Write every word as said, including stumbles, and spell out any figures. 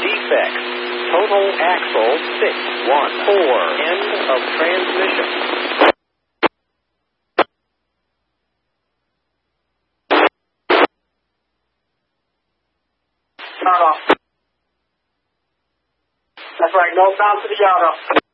defects. Total axle six one four. End of transmission. Start off. That's right, no bounce to the auto.